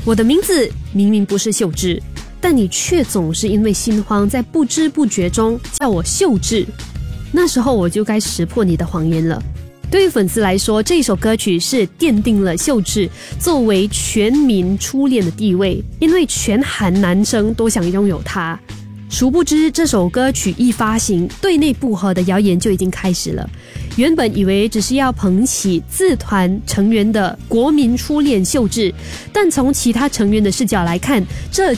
我的名字明明不是秀智，但你却总是因为心慌，在不知不觉中叫我秀智。那时候我就该识破你的谎言了。对于粉丝来说，这首歌曲是奠定了秀智作为全民初恋的地位，因为全韩男生都想拥有她。殊不知这首歌曲一发行，对内不和的谣言就已经开始了。原本以为只是要捧起自团成员的国民初恋秀智，但从其他成员的视角来看，这